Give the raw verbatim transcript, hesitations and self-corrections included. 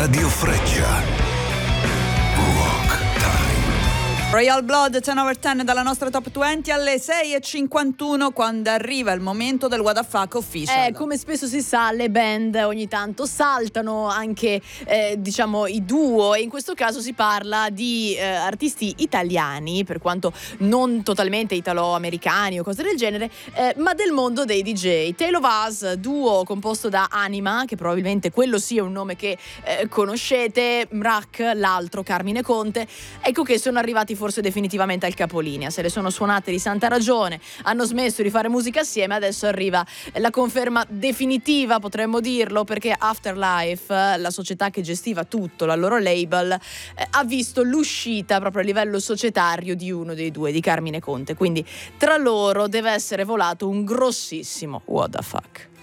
Radio Freccia. Rock Time. Royal Blood ten over ten dalla nostra top venti alle sei e cinquantuno, quando arriva il momento del What the Fuck Official. Eh, come spesso si sa, le band ogni tanto saltano anche eh, diciamo i duo, e in questo caso si parla di eh, artisti italiani, per quanto non totalmente italo-americani o cose del genere, eh, ma del mondo dei D J. Tale of Us, duo composto da Anima, che probabilmente quello sia un nome che eh, conoscete, Mrak, l'altro Carmine Conte, ecco che sono arrivati forse definitivamente al capolinea, se le sono suonate di santa ragione, hanno smesso di fare musica assieme, adesso arriva la conferma definitiva, potremmo dirlo, perché Afterlife, la società che gestiva tutto, la loro label, eh, ha visto l'uscita proprio a livello societario di uno dei due, di Carmine Conte, quindi tra loro deve essere volato un grossissimo what the fuck.